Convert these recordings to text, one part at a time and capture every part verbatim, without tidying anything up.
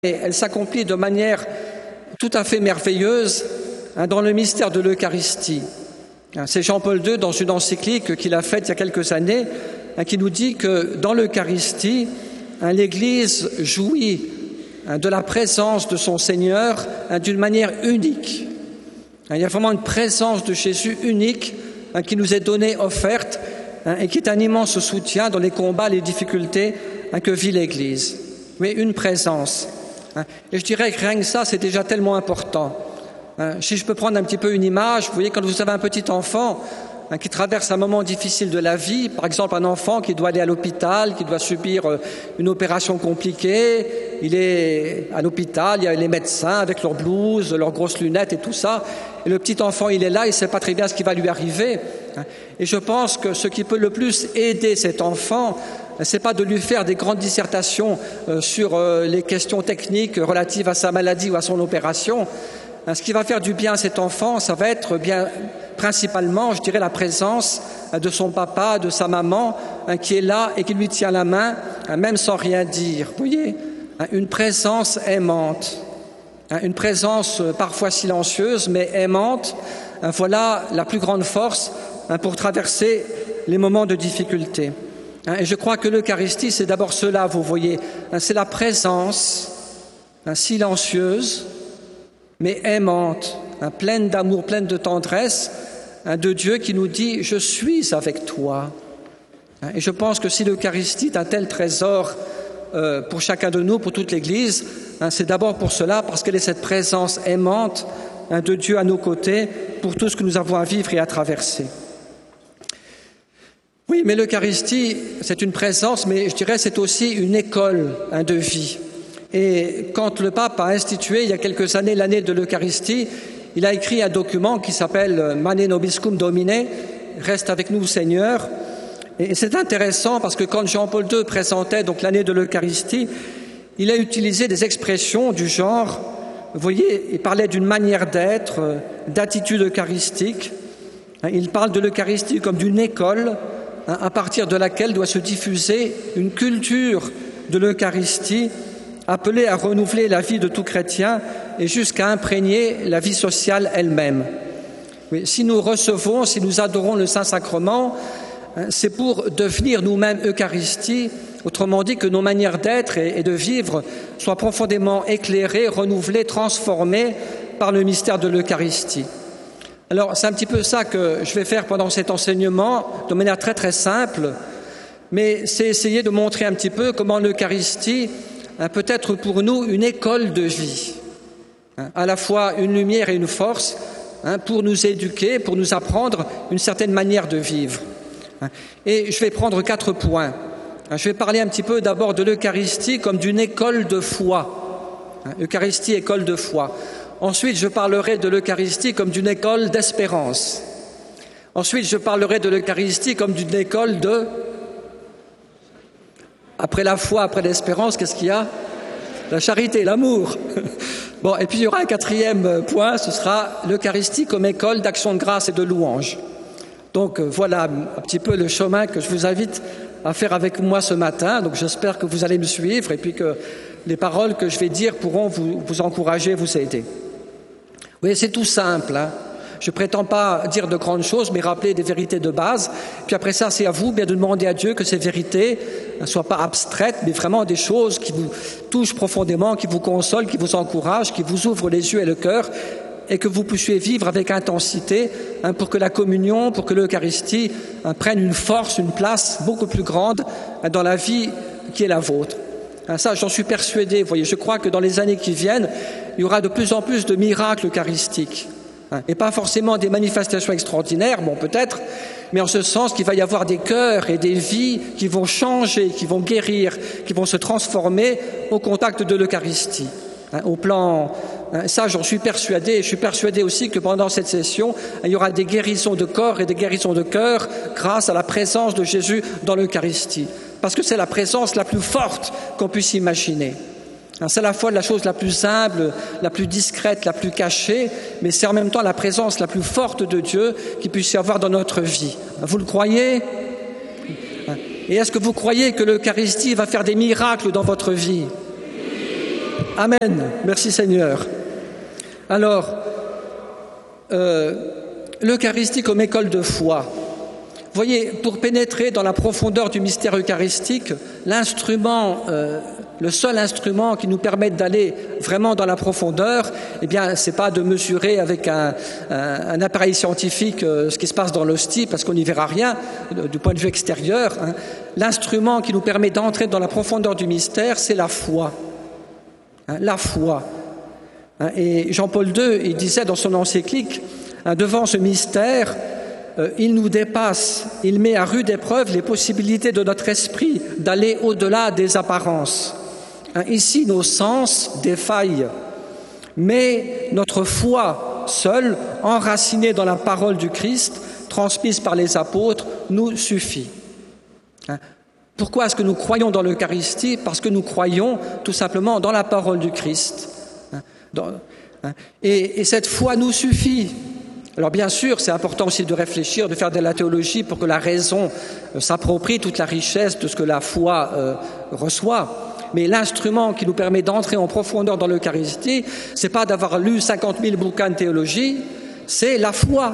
Et elle s'accomplit de manière tout à fait merveilleuse hein, dans le mystère de l'Eucharistie. Hein, c'est Jean-Paul deux, dans une encyclique qu'il a faite il y a quelques années, hein, qui nous dit que dans l'Eucharistie, hein, l'Église jouit hein, de la présence de son Seigneur hein, d'une manière unique. Hein, il y a vraiment une présence de Jésus unique hein, qui nous est donnée, offerte, hein, et qui est un immense soutien dans les combats, les difficultés hein, que vit l'Église. Mais une présence. Et je dirais que rien que ça, c'est déjà tellement important. Si je peux prendre un petit peu une image, vous voyez, quand vous avez un petit enfant qui traverse un moment difficile de la vie, par exemple un enfant qui doit aller à l'hôpital, qui doit subir une opération compliquée, il est à l'hôpital, il y a les médecins avec leurs blouses, leurs grosses lunettes et tout ça, et le petit enfant, il est là, il ne sait pas très bien ce qui va lui arriver. Et je pense que ce qui peut le plus aider cet enfant, ce n'est pas de lui faire des grandes dissertations euh, sur euh, les questions techniques relatives à sa maladie ou à son opération. Hein, ce qui va faire du bien à cet enfant, ça va être bien principalement, je dirais, la présence hein, de son papa, de sa maman, hein, qui est là et qui lui tient la main, hein, même sans rien dire. Vous voyez, hein, une présence aimante, hein, une présence euh, parfois silencieuse, mais aimante. Hein, voilà la plus grande force hein, pour traverser les moments de difficulté. Et je crois que l'Eucharistie, c'est d'abord cela, vous voyez, c'est la présence silencieuse, mais aimante, pleine d'amour, pleine de tendresse, de Dieu qui nous dit « Je suis avec toi ». Et je pense que si l'Eucharistie est un tel trésor pour chacun de nous, pour toute l'Église, c'est d'abord pour cela, parce qu'elle est cette présence aimante de Dieu à nos côtés pour tout ce que nous avons à vivre et à traverser. Oui, mais l'Eucharistie, c'est une présence, mais je dirais c'est aussi une école hein, de vie. Et quand le pape a institué il y a quelques années l'année de l'Eucharistie, il a écrit un document qui s'appelle Mane Nobiscum Domine, reste avec nous Seigneur. Et c'est intéressant parce que quand Jean-Paul deux présentait donc l'année de l'Eucharistie, il a utilisé des expressions du genre, vous voyez, il parlait d'une manière d'être, d'attitude eucharistique. Il parle de l'Eucharistie comme d'une école à partir de laquelle doit se diffuser une culture de l'Eucharistie appelée à renouveler la vie de tout chrétien et jusqu'à imprégner la vie sociale elle-même. Mais si nous recevons, si nous adorons le Saint-Sacrement, c'est pour devenir nous-mêmes Eucharistie, autrement dit que nos manières d'être et de vivre soient profondément éclairées, renouvelées, transformées par le mystère de l'Eucharistie. Alors, c'est un petit peu ça que je vais faire pendant cet enseignement, de manière très très simple, mais c'est essayer de montrer un petit peu comment l'Eucharistie hein, peut être pour nous une école de vie, hein, à la fois une lumière et une force, hein, pour nous éduquer, pour nous apprendre une certaine manière de vivre. Hein. Et je vais prendre quatre points. Hein, je vais parler un petit peu d'abord de l'Eucharistie comme d'une école de foi. Hein, Eucharistie, école de foi. Ensuite, je parlerai de l'Eucharistie comme d'une école d'espérance. Ensuite, je parlerai de l'Eucharistie comme d'une école de... Après la foi, après l'espérance, qu'est-ce qu'il y a? La charité, l'amour. Bon, et puis il y aura un quatrième point, ce sera l'Eucharistie comme école d'action de grâce et de louange. Donc voilà un petit peu le chemin que je vous invite à faire avec moi ce matin. Donc j'espère que vous allez me suivre et puis que les paroles que je vais dire pourront vous, vous encourager, vous aider. Oui, c'est tout simple. Hein. Je ne prétends pas dire de grandes choses, mais rappeler des vérités de base. Puis après ça, c'est à vous bien de demander à Dieu que ces vérités ne soient pas abstraites, mais vraiment des choses qui vous touchent profondément, qui vous consolent, qui vous encouragent, qui vous ouvrent les yeux et le cœur, et que vous puissiez vivre avec intensité hein, pour que la communion, pour que l'Eucharistie hein, prenne une force, une place beaucoup plus grande hein, dans la vie qui est la vôtre. Hein, ça, j'en suis persuadé. Vous voyez, je crois que dans les années qui viennent, il y aura de plus en plus de miracles eucharistiques. Hein, et pas forcément des manifestations extraordinaires, bon peut-être, mais en ce sens qu'il va y avoir des cœurs et des vies qui vont changer, qui vont guérir, qui vont se transformer au contact de l'Eucharistie. Hein, au plan, hein, ça j'en suis persuadé, et je suis persuadé aussi que pendant cette session, hein, il y aura des guérisons de corps et des guérisons de cœur grâce à la présence de Jésus dans l'Eucharistie. Parce que c'est la présence la plus forte qu'on puisse imaginer. C'est à la fois la chose la plus humble, la plus discrète, la plus cachée, mais c'est en même temps la présence la plus forte de Dieu qu'il puisse y avoir dans notre vie. Vous le croyez? Et est-ce que vous croyez que l'Eucharistie va faire des miracles dans votre vie? Amen. Merci Seigneur. Alors, euh, l'Eucharistie comme école de foi. Vous voyez, pour pénétrer dans la profondeur du mystère eucharistique, l'instrument, euh, le seul instrument qui nous permette d'aller vraiment dans la profondeur, eh bien, c'est pas de mesurer avec un, un, un appareil scientifique euh, ce qui se passe dans l'hostie, parce qu'on n'y verra rien euh, du point de vue extérieur. Hein. L'instrument qui nous permet d'entrer dans la profondeur du mystère, c'est la foi. Hein, la foi. Hein, et Jean-Paul deux, il disait dans son encyclique, hein, devant ce mystère, Euh, il nous dépasse, il met à rude épreuve les possibilités de notre esprit d'aller au-delà des apparences. Hein, ici, nos sens défaillent, mais notre foi seule, enracinée dans la parole du Christ, transmise par les apôtres, nous suffit. Hein, pourquoi est-ce que nous croyons dans l'Eucharistie? Parce que nous croyons tout simplement dans la parole du Christ. Hein, dans, hein, et, et cette foi nous suffit. Alors bien sûr, c'est important aussi de réfléchir, de faire de la théologie pour que la raison euh, s'approprie toute la richesse de ce que la foi euh, reçoit. Mais l'instrument qui nous permet d'entrer en profondeur dans l'Eucharistie, c'est pas d'avoir lu cinquante mille bouquins de théologie, c'est la foi.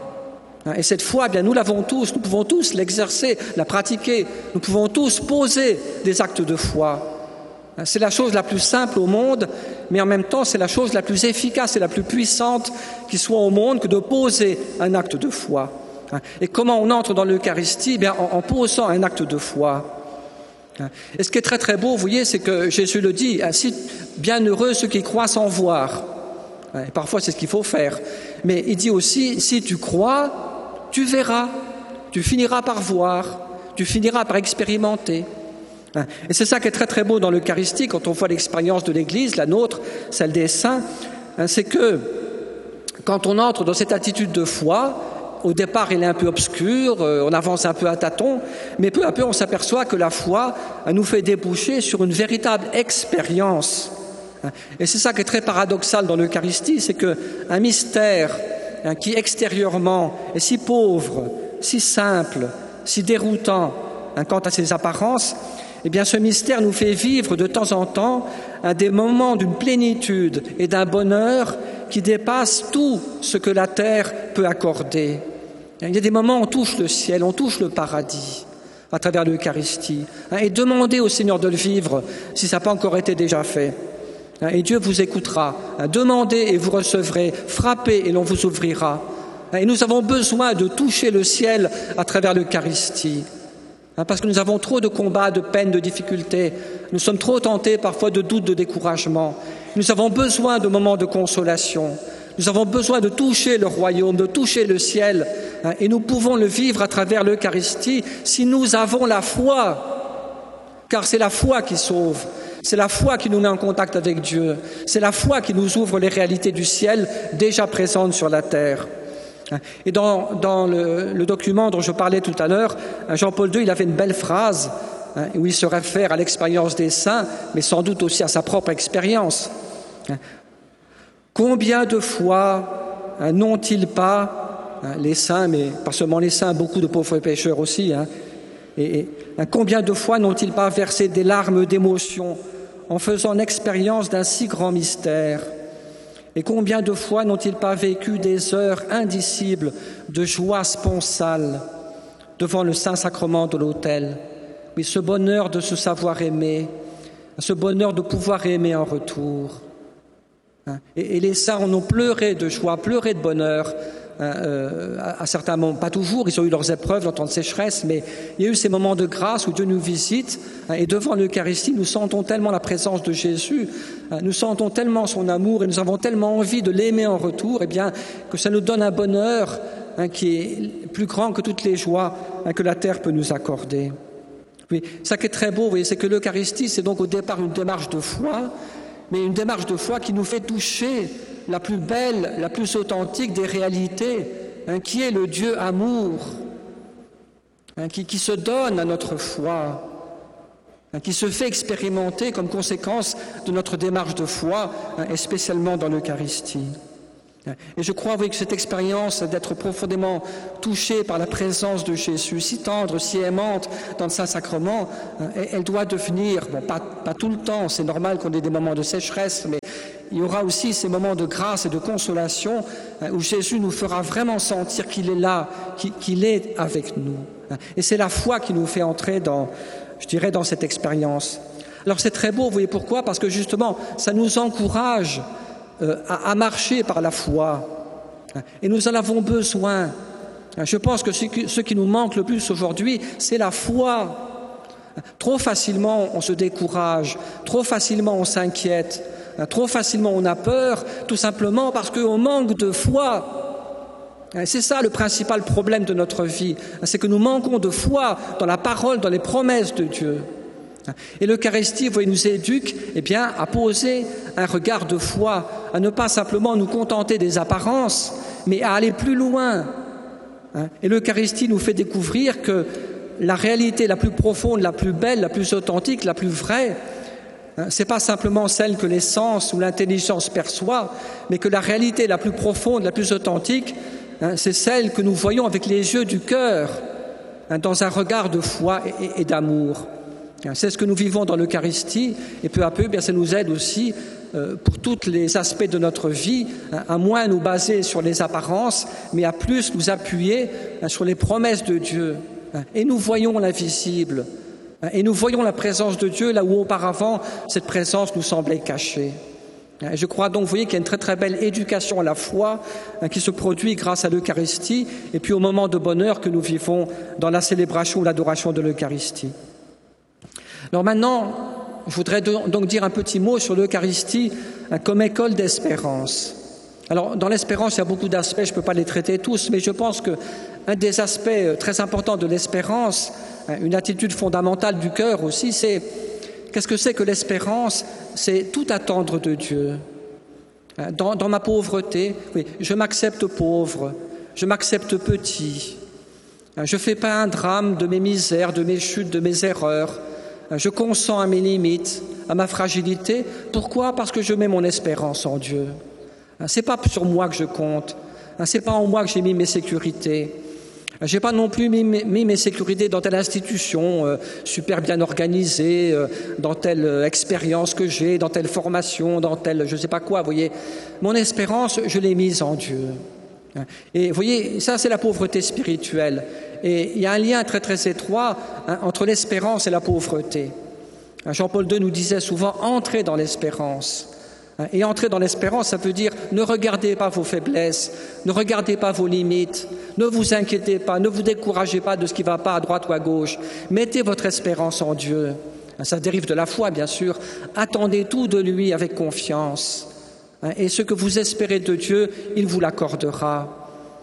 Et cette foi, eh bien, nous l'avons tous, nous pouvons tous l'exercer, la pratiquer, nous pouvons tous poser des actes de foi. C'est la chose la plus simple au monde, mais en même temps, c'est la chose la plus efficace et la plus puissante qui soit au monde que de poser un acte de foi. Et comment on entre dans l'Eucharistie? Bien, en, en posant un acte de foi. Et ce qui est très très beau, vous voyez, c'est que Jésus le dit, ainsi, bienheureux ceux qui croient sans voir. Et parfois, c'est ce qu'il faut faire. Mais il dit aussi, si tu crois, tu verras, tu finiras par voir, tu finiras par expérimenter. Et c'est ça qui est très très beau dans l'Eucharistie, quand on voit l'expérience de l'Église, la nôtre, celle des saints, c'est que quand on entre dans cette attitude de foi, au départ elle est un peu obscure, on avance un peu à tâtons, mais peu à peu on s'aperçoit que la foi nous fait déboucher sur une véritable expérience. Et c'est ça qui est très paradoxal dans l'Eucharistie, c'est qu'un mystère qui extérieurement est si pauvre, si simple, si déroutant quant à ses apparences, eh bien, ce mystère nous fait vivre de temps en temps un des moments d'une plénitude et d'un bonheur qui dépasse tout ce que la terre peut accorder. Il y a des moments où on touche le ciel, on touche le paradis à travers l'Eucharistie. Et demandez au Seigneur de le vivre si ça n'a pas encore été déjà fait. Et Dieu vous écoutera. Demandez et vous recevrez. Frappez et l'on vous ouvrira. Et nous avons besoin de toucher le ciel à travers l'Eucharistie. Parce que nous avons trop de combats, de peines, de difficultés. Nous sommes trop tentés parfois de doutes, de découragement. Nous avons besoin de moments de consolation. Nous avons besoin de toucher le royaume, de toucher le ciel. Et nous pouvons le vivre à travers l'Eucharistie si nous avons la foi. Car c'est la foi qui sauve. C'est la foi qui nous met en contact avec Dieu. C'est la foi qui nous ouvre les réalités du ciel déjà présentes sur la terre. Et dans, dans le, le document dont je parlais tout à l'heure, Jean-Paul deux, il avait une belle phrase hein, où il se réfère à l'expérience des saints, mais sans doute aussi à sa propre expérience. Combien de fois hein, n'ont-ils pas, hein, les saints, mais pas seulement les saints, beaucoup de pauvres pécheurs aussi, hein, et, et hein, combien de fois n'ont-ils pas versé des larmes d'émotion en faisant l'expérience d'un si grand mystère? Et combien de fois n'ont-ils pas vécu des heures indicibles de joie sponsale devant le Saint-Sacrement de l'autel? Oui, ce bonheur de se savoir aimer, ce bonheur de pouvoir aimer en retour. Et, et les saints en ont pleuré de joie, pleuré de bonheur, euh, à, à certains moments, pas toujours, ils ont eu leurs épreuves, leur temps de sécheresse, mais il y a eu ces moments de grâce où Dieu nous visite, hein, et devant l'Eucharistie, nous sentons tellement la présence de Jésus, hein, nous sentons tellement son amour, et nous avons tellement envie de l'aimer en retour, eh bien, que ça nous donne un bonheur hein, qui est plus grand que toutes les joies hein, que la terre peut nous accorder. Oui, ça qui est très beau, vous voyez, c'est que l'Eucharistie, c'est donc au départ une démarche de foi, mais une démarche de foi qui nous fait toucher la plus belle, la plus authentique des réalités, hein, qui est le Dieu amour, hein, qui, qui se donne à notre foi, hein, qui se fait expérimenter comme conséquence de notre démarche de foi, hein, et spécialement dans l'Eucharistie. Et je crois, vous voyez, que cette expérience d'être profondément touché par la présence de Jésus, si tendre, si aimante dans le Saint-Sacrement, elle doit devenir, bon, pas, pas tout le temps, c'est normal qu'on ait des moments de sécheresse, mais il y aura aussi ces moments de grâce et de consolation où Jésus nous fera vraiment sentir qu'il est là, qu'il est avec nous. Et c'est la foi qui nous fait entrer dans, je dirais, dans cette expérience. Alors c'est très beau, vous voyez pourquoi? Parce que justement, ça nous encourage euh, à, à marcher par la foi. Et nous en avons besoin. Je pense que ce qui, ce qui nous manque le plus aujourd'hui, c'est la foi. Trop facilement, on se décourage. Trop facilement, on s'inquiète. Trop facilement, on a peur, tout simplement parce qu'on manque de foi. C'est ça le principal problème de notre vie. C'est que nous manquons de foi dans la parole, dans les promesses de Dieu. Et l'Eucharistie, vous voyez, nous éduque eh bien, à poser un regard de foi, à ne pas simplement nous contenter des apparences, mais à aller plus loin. Et l'Eucharistie nous fait découvrir que la réalité la plus profonde, la plus belle, la plus authentique, la plus vraie, ce n'est pas simplement celle que les sens ou l'intelligence perçoit, mais que la réalité la plus profonde, la plus authentique, c'est celle que nous voyons avec les yeux du cœur, dans un regard de foi et d'amour. C'est ce que nous vivons dans l'Eucharistie, et peu à peu, bien, ça nous aide aussi euh, pour tous les aspects de notre vie, hein, à moins nous baser sur les apparences, mais à plus nous appuyer hein, sur les promesses de Dieu. Hein, et nous voyons l'invisible, hein, et nous voyons la présence de Dieu là où auparavant cette présence nous semblait cachée. Hein, et je crois donc, vous voyez, qu'il y a une très très belle éducation à la foi hein, qui se produit grâce à l'Eucharistie, et puis au moment de bonheur que nous vivons dans la célébration ou l'adoration de l'Eucharistie. Alors maintenant, je voudrais donc dire un petit mot sur l'Eucharistie comme école d'espérance. Alors, dans l'espérance, il y a beaucoup d'aspects, je ne peux pas les traiter tous, mais je pense qu'un des aspects très importants de l'espérance, une attitude fondamentale du cœur aussi, c'est qu'est-ce que c'est que l'espérance? C'est tout attendre de Dieu. Dans, dans ma pauvreté, oui, je m'accepte pauvre, je m'accepte petit, je ne fais pas un drame de mes misères, de mes chutes, de mes erreurs. Je consens à mes limites, à ma fragilité. Pourquoi? Parce que je mets mon espérance en Dieu. Ce n'est pas sur moi que je compte. Ce n'est pas en moi que j'ai mis mes sécurités. Je n'ai pas non plus mis mes, mis mes sécurités dans telle institution euh, super bien organisée, euh, dans telle euh, expérience que j'ai, dans telle formation, dans telle je ne sais pas quoi. Vous voyez, mon espérance, je l'ai mise en Dieu. Et vous voyez, ça c'est la pauvreté spirituelle. Et il y a un lien très très étroit hein, entre l'espérance et la pauvreté. Jean-Paul deux nous disait souvent « entrez dans l'espérance ». Et entrer dans l'espérance, ça veut dire ne regardez pas vos faiblesses, ne regardez pas vos limites, ne vous inquiétez pas, ne vous découragez pas de ce qui ne va pas à droite ou à gauche. Mettez votre espérance en Dieu. Ça dérive de la foi, bien sûr. Attendez tout de lui avec confiance. Et ce que vous espérez de Dieu, il vous l'accordera.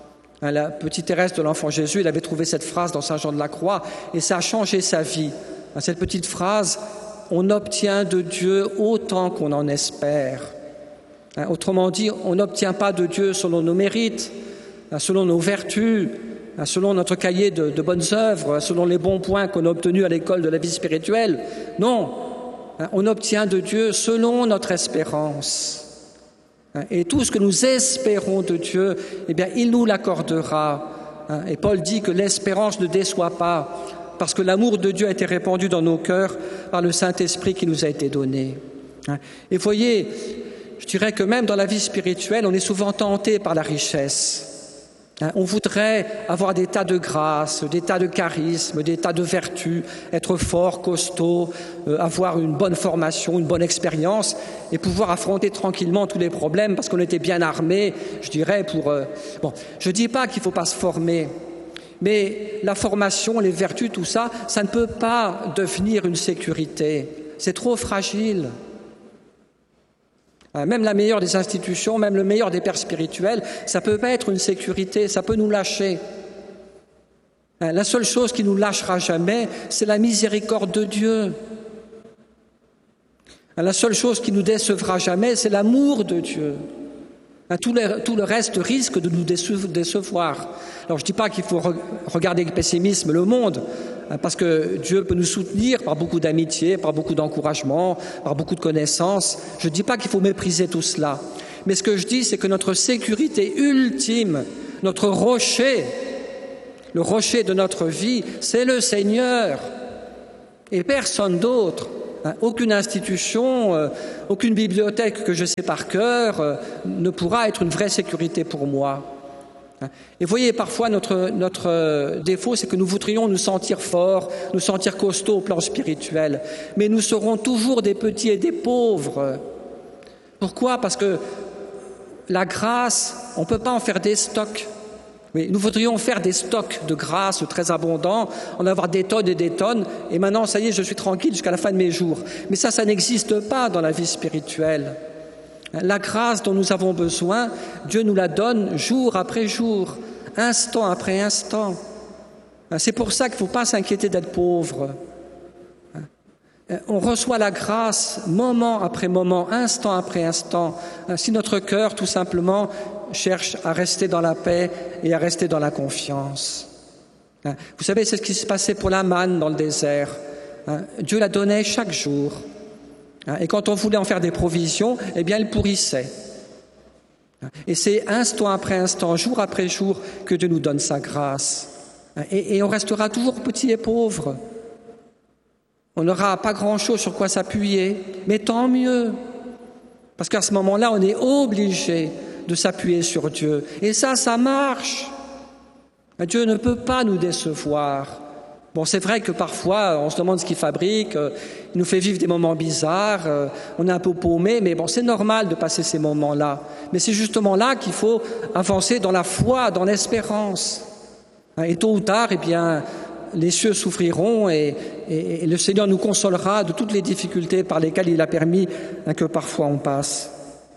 La petite Thérèse de l'Enfant Jésus, elle avait trouvé cette phrase dans Saint Jean de la Croix et ça a changé sa vie. Cette petite phrase, on obtient de Dieu autant qu'on en espère. Autrement dit, on n'obtient pas de Dieu selon nos mérites, selon nos vertus, selon notre cahier de, de bonnes œuvres, selon les bons points qu'on a obtenus à l'école de la vie spirituelle. Non, on obtient de Dieu selon notre espérance. Et tout ce que nous espérons de Dieu, eh bien, il nous l'accordera. Et Paul dit que l'espérance ne déçoit pas, parce que l'amour de Dieu a été répandu dans nos cœurs par le Saint-Esprit qui nous a été donné. Et voyez, je dirais que même dans la vie spirituelle, on est souvent tenté par la richesse. On voudrait avoir des tas de grâces, des tas de charismes, des tas de vertus, être fort, costaud, euh, avoir une bonne formation, une bonne expérience et pouvoir affronter tranquillement tous les problèmes parce qu'on était bien armé, je dirais, pour... Euh... Bon, je ne dis pas qu'il ne faut pas se former, mais la formation, les vertus, tout ça, ça ne peut pas devenir une sécurité. C'est trop fragile. Même la meilleure des institutions, même le meilleur des pères spirituels, ça ne peut pas être une sécurité, ça peut nous lâcher. La seule chose qui nous lâchera jamais, c'est la miséricorde de Dieu. La seule chose qui nous décevra jamais, c'est l'amour de Dieu. Tout le, tout le reste risque de nous décevoir. Alors je ne dis pas qu'il faut regarder avec pessimisme le monde, parce que Dieu peut nous soutenir par beaucoup d'amitié, par beaucoup d'encouragement, par beaucoup de connaissances. Je ne dis pas qu'il faut mépriser tout cela. Mais ce que je dis, c'est que notre sécurité ultime, notre rocher, le rocher de notre vie, c'est le Seigneur et personne d'autre. Hein, aucune institution, euh, aucune bibliothèque que je sais par cœur euh, ne pourra être une vraie sécurité pour moi. Hein, et vous voyez, parfois notre, notre euh, défaut, c'est que nous voudrions nous sentir forts, nous sentir costauds au plan spirituel, mais nous serons toujours des petits et des pauvres. Pourquoi ? Parce que la grâce, on ne peut pas en faire des stocks. Oui, nous voudrions faire des stocks de grâce très abondants, en avoir des tonnes et des tonnes, et maintenant, ça y est, je suis tranquille jusqu'à la fin de mes jours. Mais ça, ça n'existe pas dans la vie spirituelle. La grâce dont nous avons besoin, Dieu nous la donne jour après jour, instant après instant. C'est pour ça qu'il ne faut pas s'inquiéter d'être pauvre. On reçoit la grâce moment après moment, instant après instant, si notre cœur, tout simplement, cherche à rester dans la paix et à rester dans la confiance. Vous savez, c'est ce qui se passait pour la manne dans le désert. Dieu la donnait chaque jour. Et quand on voulait en faire des provisions, eh bien, elle pourrissait. Et c'est instant après instant, jour après jour, que Dieu nous donne sa grâce. Et, et on restera toujours petit et pauvre. On n'aura pas grand-chose sur quoi s'appuyer, mais tant mieux. Parce qu'à ce moment-là, on est obligé de s'appuyer sur Dieu. Et ça, ça marche. Dieu ne peut pas nous décevoir. Bon, c'est vrai que parfois, on se demande ce qu'il fabrique, euh, il nous fait vivre des moments bizarres, euh, on est un peu paumé, mais bon, c'est normal de passer ces moments-là. Mais c'est justement là qu'il faut avancer dans la foi, dans l'espérance. Et tôt ou tard, eh bien, les cieux s'ouvriront et, et, et le Seigneur nous consolera de toutes les difficultés par lesquelles il a permis hein, que parfois on passe.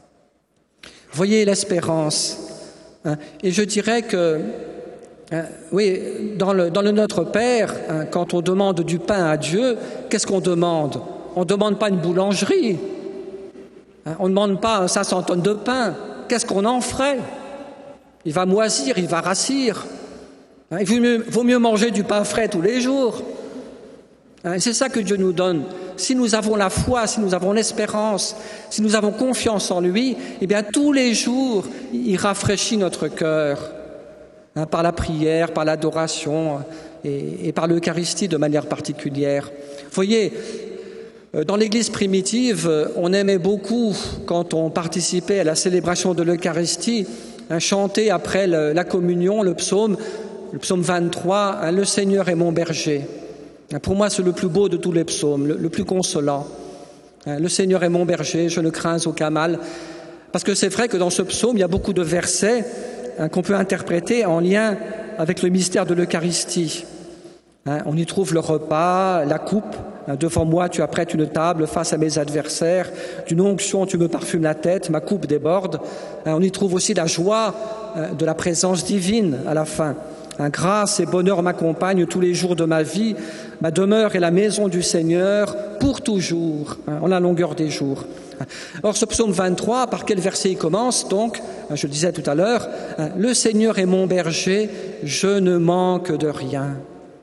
Voyez l'espérance. Hein, et je dirais que Hein, oui, dans le, dans le Notre Père, hein, quand on demande du pain à Dieu, qu'est-ce qu'on demande ? On ne demande pas une boulangerie, hein, on ne demande pas cinq cents tonnes de pain. Qu'est-ce qu'on en ferait ? Il va moisir, il va rassir. Hein, il vaut mieux, vaut mieux manger du pain frais tous les jours. Hein, c'est ça que Dieu nous donne. Si nous avons la foi, si nous avons l'espérance, si nous avons confiance en lui, eh bien tous les jours, il rafraîchit notre cœur. Hein, par la prière, par l'adoration et, et par l'Eucharistie de manière particulière. Vous voyez, dans l'Église primitive, on aimait beaucoup, quand on participait à la célébration de l'Eucharistie, hein, chanter après le, la communion, le psaume, le psaume vingt-trois, hein, « Le Seigneur est mon berger ». Hein, pour moi, c'est le plus beau de tous les psaumes, le, le plus consolant. Hein, « Le Seigneur est mon berger, je ne crains aucun mal ». Parce que c'est vrai que dans ce psaume, il y a beaucoup de versets Hein, qu'on peut interpréter en lien avec le mystère de l'Eucharistie. Hein, on y trouve le repas, la coupe. Hein, devant moi, tu apprêtes une table face à mes adversaires. D'une onction, tu me parfumes la tête, ma coupe déborde. Hein, on y trouve aussi la joie hein, de la présence divine à la fin. Hein, grâce et bonheur m'accompagnent tous les jours de ma vie. Ma demeure est la maison du Seigneur pour toujours, hein, en la longueur des jours. Or, ce psaume vingt-trois, par quel verset il commence donc ? Je le disais tout à l'heure, « Le Seigneur est mon berger, je ne manque de rien ».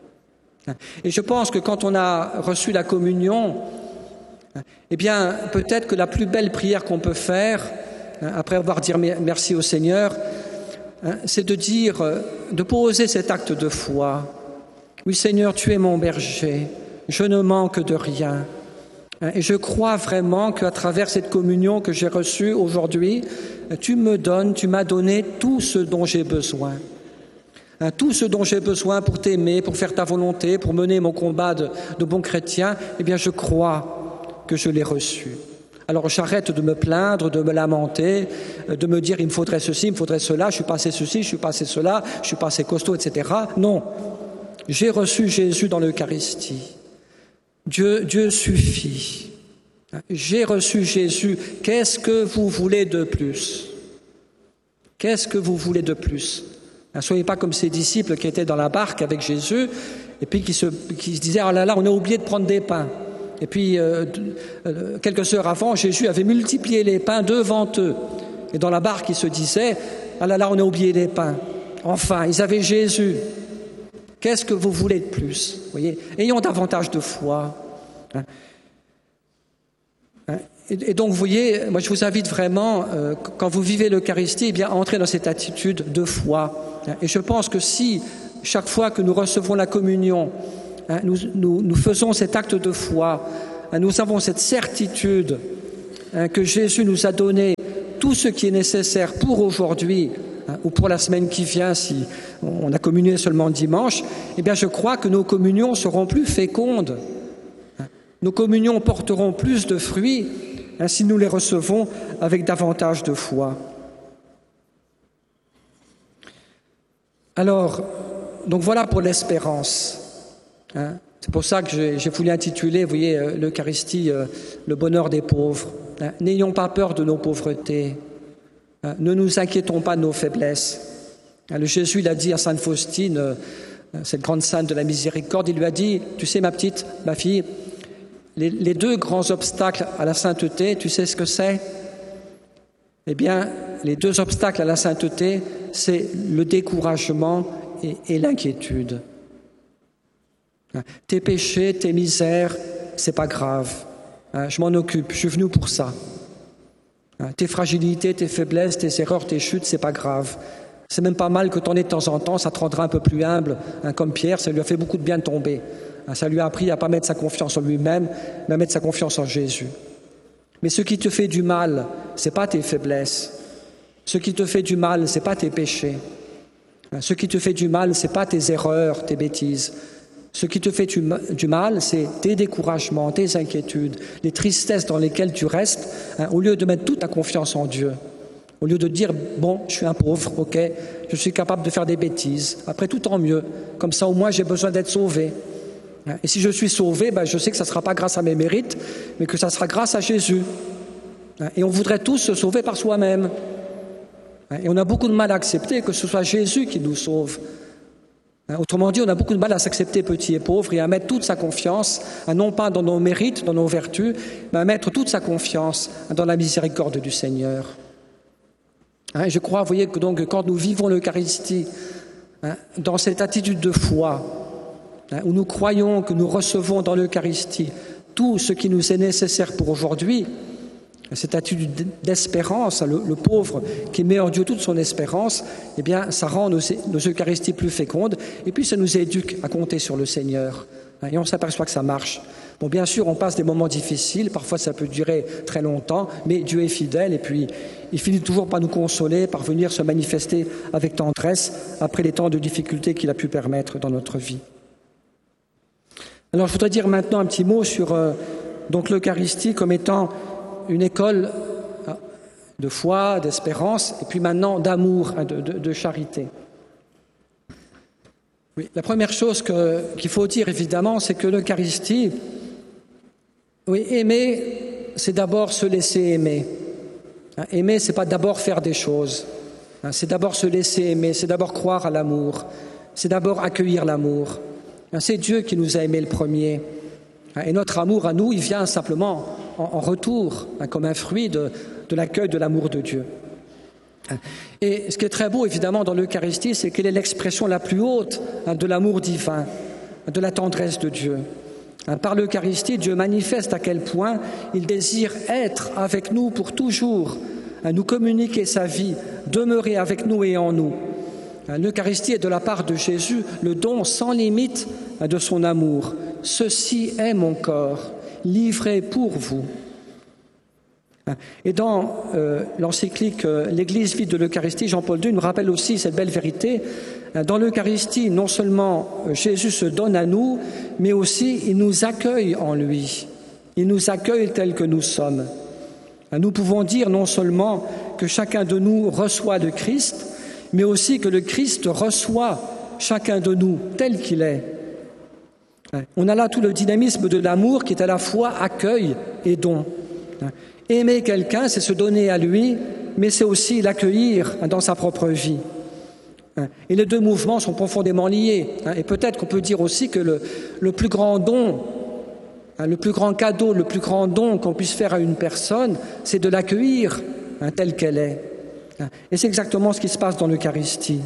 Et je pense que quand on a reçu la communion, eh bien, peut-être que la plus belle prière qu'on peut faire, après avoir dit merci au Seigneur, c'est de dire, de poser cet acte de foi. « Oui, Seigneur, tu es mon berger, je ne manque de rien ». Et je crois vraiment qu'à travers cette communion que j'ai reçue aujourd'hui, tu me donnes, tu m'as donné tout ce dont j'ai besoin. Tout ce dont j'ai besoin pour t'aimer, pour faire ta volonté, pour mener mon combat de, de bon chrétien, eh bien je crois que je l'ai reçu. Alors j'arrête de me plaindre, de me lamenter, de me dire il me faudrait ceci, il me faudrait cela, je suis pas assez ceci, je suis pas assez cela, je suis pas assez costaud, et cetera. Non, j'ai reçu Jésus dans l'Eucharistie. Dieu, Dieu suffit. J'ai reçu Jésus. Qu'est-ce que vous voulez de plus ? Qu'est-ce que vous voulez de plus ? Ne soyez pas comme ces disciples qui étaient dans la barque avec Jésus et puis qui se, qui se disaient « Ah là là, on a oublié de prendre des pains ». Et puis, euh, euh, quelques heures avant, Jésus avait multiplié les pains devant eux. Et dans la barque, ils se disaient « Ah là là, on a oublié les pains ». Enfin, ils avaient Jésus. Qu'est-ce que vous voulez de plus ? Vous voyez ? Ayons davantage de foi. Hein ? Hein ? Et, et donc, vous voyez, moi, je vous invite vraiment, euh, quand vous vivez l'Eucharistie, eh bien, à entrer dans cette attitude de foi. Et je pense que si, chaque fois que nous recevons la communion, hein, nous, nous, nous faisons cet acte de foi, hein, nous avons cette certitude hein, que Jésus nous a donné tout ce qui est nécessaire pour aujourd'hui, hein, ou pour la semaine qui vient, si on a communié seulement dimanche, eh bien, je crois que nos communions seront plus fécondes. Nos communions porteront plus de fruits hein, si nous les recevons avec davantage de foi. Alors, donc voilà pour l'espérance. Hein. C'est pour ça que j'ai, j'ai voulu intituler, vous voyez, euh, l'Eucharistie, euh, le bonheur des pauvres. Hein. N'ayons pas peur de nos pauvretés. Hein. Ne nous inquiétons pas de nos faiblesses. Hein. Le Jésus l'a dit à Sainte Faustine, euh, cette grande sainte de la miséricorde, il lui a dit, tu sais ma petite, ma fille, les, les deux grands obstacles à la sainteté, tu sais ce que c'est ? Eh bien, les deux obstacles à la sainteté, c'est le découragement et, et l'inquiétude. Tes péchés, tes misères, c'est pas grave. Je m'en occupe, je suis venu pour ça. Tes fragilités, tes faiblesses, tes erreurs, tes chutes, c'est pas grave. C'est même pas mal que t'en aies de temps en temps, ça te rendra un peu plus humble. Comme Pierre, ça lui a fait beaucoup de bien de tomber. Ça lui a appris à pas mettre sa confiance en lui-même, mais à mettre sa confiance en Jésus. Mais ce qui te fait du mal, c'est pas tes faiblesses. Ce qui te fait du mal, c'est pas tes péchés. Ce qui te fait du mal, c'est pas tes erreurs, tes bêtises. Ce qui te fait du mal, c'est tes découragements, tes inquiétudes, les tristesses dans lesquelles tu restes, hein, au lieu de mettre toute ta confiance en Dieu. Au lieu de dire, bon, je suis un pauvre, ok, je suis capable de faire des bêtises. Après tout, tant mieux. Comme ça, au moins, j'ai besoin d'être sauvé. Et si je suis sauvé, ben, je sais que ça ne sera pas grâce à mes mérites, mais que ça sera grâce à Jésus. Et on voudrait tous se sauver par soi-même. Et on a beaucoup de mal à accepter que ce soit Jésus qui nous sauve. Autrement dit, on a beaucoup de mal à s'accepter petit et pauvre et à mettre toute sa confiance, non pas dans nos mérites, dans nos vertus, mais à mettre toute sa confiance dans la miséricorde du Seigneur. Et je crois, vous voyez, que donc quand nous vivons l'Eucharistie, dans cette attitude de foi, où nous croyons que nous recevons dans l'Eucharistie tout ce qui nous est nécessaire pour aujourd'hui, cette attitude d'espérance, le, le pauvre qui met en Dieu toute son espérance, eh bien, ça rend nos, nos Eucharisties plus fécondes, et puis ça nous éduque à compter sur le Seigneur. Et on s'aperçoit que ça marche. Bon, bien sûr, on passe des moments difficiles, parfois ça peut durer très longtemps, mais Dieu est fidèle, et puis il finit toujours par nous consoler, par venir se manifester avec tendresse après les temps de difficulté qu'il a pu permettre dans notre vie. Alors, je voudrais dire maintenant un petit mot sur euh, donc l'Eucharistie comme étant une école de foi, d'espérance, et puis maintenant d'amour, de, de, de charité. Oui, la première chose que, qu'il faut dire, évidemment, c'est que l'Eucharistie, oui, aimer, c'est d'abord se laisser aimer. Hein, aimer, c'est pas d'abord faire des choses. Hein, c'est d'abord se laisser aimer, c'est d'abord croire à l'amour, c'est d'abord accueillir l'amour. Hein, c'est Dieu qui nous a aimés le premier. Hein, et notre amour à nous, il vient simplement en retour, hein, comme un fruit de, de l'accueil de l'amour de Dieu. Et ce qui est très beau, évidemment, dans l'Eucharistie, c'est qu'elle est l'expression la plus haute hein, de l'amour divin, de la tendresse de Dieu. Hein, par l'Eucharistie, Dieu manifeste à quel point il désire être avec nous pour toujours, hein, nous communiquer sa vie, demeurer avec nous et en nous. Hein, L'Eucharistie est de la part de Jésus le don sans limite hein, de son amour. Ceci est mon corps, livré pour vous. Et dans euh, l'encyclique euh, « L'Église vide de l'Eucharistie », Jean-Paul deux nous rappelle aussi cette belle vérité. Dans l'Eucharistie, non seulement Jésus se donne à nous, mais aussi il nous accueille en lui. Il nous accueille tels que nous sommes. Nous pouvons dire non seulement que chacun de nous reçoit le Christ, mais aussi que le Christ reçoit chacun de nous tel qu'il est. On a là tout le dynamisme de l'amour qui est à la fois accueil et don. Aimer quelqu'un, c'est se donner à lui, mais c'est aussi l'accueillir dans sa propre vie. Et les deux mouvements sont profondément liés. Et peut-être qu'on peut dire aussi que le, le plus grand don, le plus grand cadeau, le plus grand don qu'on puisse faire à une personne, c'est de l'accueillir telle qu'elle est. Et c'est exactement ce qui se passe dans l'Eucharistie.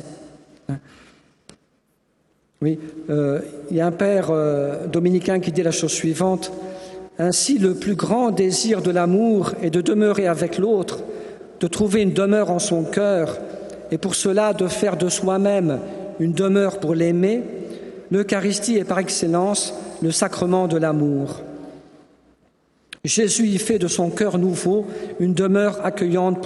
Oui, euh, il y a un père euh, dominicain qui dit la chose suivante. Ainsi, le plus grand désir de l'amour est de demeurer avec l'autre, de trouver une demeure en son cœur, et pour cela de faire de soi-même une demeure pour l'aimer. L'Eucharistie est par excellence le sacrement de l'amour. Jésus y fait de son cœur nouveau une demeure accueillante